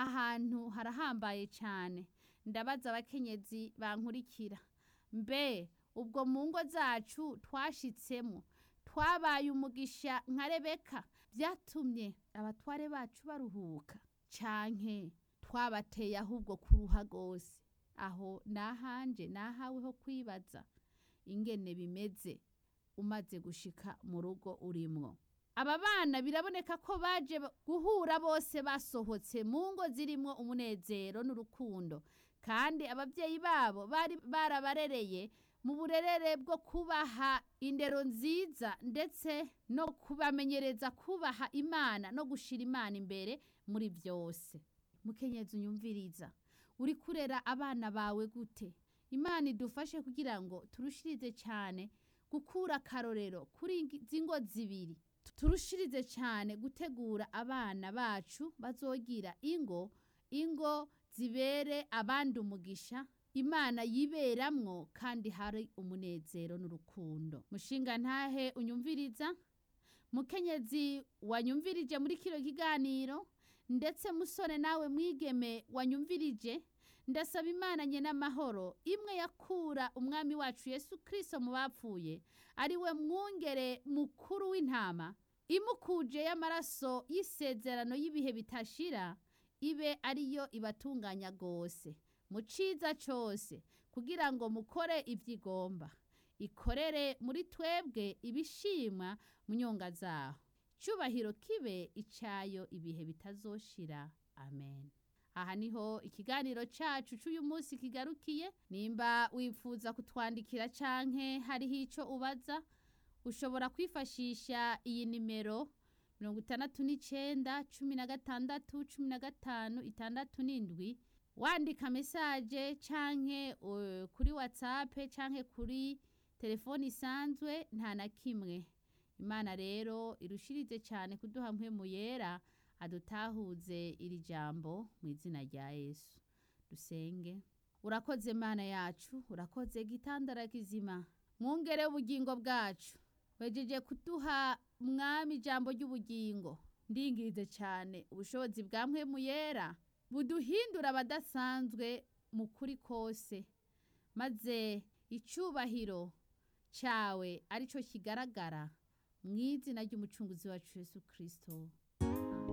ahantu harahambaye cyane. Ndabaza abakenyezi bankurikira, mbe ubwo mu ngo zacu twashitsemo twabaye umugisha nka Rebeka byatumye abatware bacu baruhuka, canke twabateye ahubwo kuruha gose? Aho nahanje nahaweho kwibaza ingene bimeze umaze gushika mu rugo urimwo. Aba bana biraboneka ko baje guhura bose basohotse mu ngo zirimwo umunezero n'urukundo, kandi ababyeyi babo bari barabarereye mu burerere bwo kubaha indero nziza ndetse no kubamenyereza kubaha Imana no gushira Imana imbere muri byose. Mukenyezi unyumviriza, uri kurera abana bawe gute? Imana idufashe kugira ngo turushirize cyane gukura akarorero kuri zingo zibiri, turushirize cyane gutegura abana bacu bazogira ingo zibere abandi umugisha, Imana yiberamwo kandi hari umunezero n'urukundo. Mushinga ntahe unyumviriza, mukenyezi wanyumvirije muri kino kiganiro, ndetse musore nawe mwigeme wanyumvirije, ndasaba Imana nyene amahoro imwe yakura umwami wacu Yesu Kristo mu bapfuye, ari we mwungere mukuru w'intama, imukuje y'amaraso y'isezerano y'ibihe bitashira, ibe ariyo ibatunganya gose mu ciza cose, kugira ngo mukore ivyigomba, ikorere muri twebwe ibishimwa mu nyonga zaho. Cyubahiro kibe icayo ibihe bitazoshira. Amen. Aha niho ikiganiro cacu c'uyu munsi kigarukiye. Nimba wifuza kutwandikira canke hariho ico ubaza, ushobora kwifashisha iyi nimero 69161567 wandika message canke kuri WhatsApp canke kuri telefoni isanzwe, nta na kimwe. Imana rero irushirize cyane kuduha mpwemu yera adutahuze iri jambo mu izina rya Yesu. Dusenge. Urakoze Mana yacu, urakoze gitandara kizima, mwungere ubugingo bwacu, wejeje kuduha mwami ijambo ry'ubugingo. Ndingize cyane ubushobozi bwa mpwemu yera buduhindura abadasanzwe mu kuri kose, maze icubahiro cawe arico kigaragara mu izina ry'umucunguzi wacu Yesu Kristo.